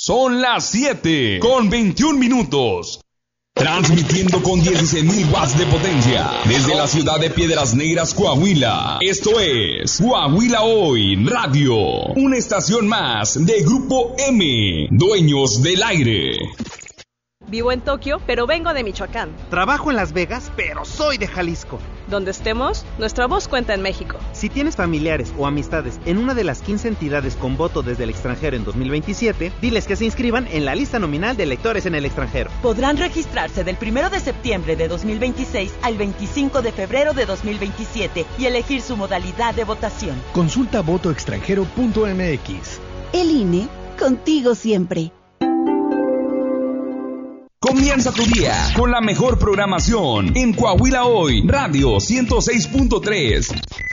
Son las 7:21. Transmitiendo con 16.000 watts de potencia desde la ciudad de Piedras Negras, Coahuila. Esto es Coahuila Hoy Radio, una estación más de Grupo M, dueños del aire. Vivo en Tokio, pero vengo de Michoacán. Trabajo en Las Vegas, pero soy de Jalisco. Donde estemos, nuestra voz cuenta en México. Si tienes familiares o amistades en una de las 15 entidades con voto desde el extranjero en 2027, diles que se inscriban en la lista nominal de electores en el extranjero. Podrán registrarse del 1 de septiembre de 2026 al 25 de febrero de 2027 y elegir su modalidad de votación. Consulta votoextranjero.mx. El INE, contigo siempre. Comienza tu día con la mejor programación en Coahuila Hoy Radio 106.3.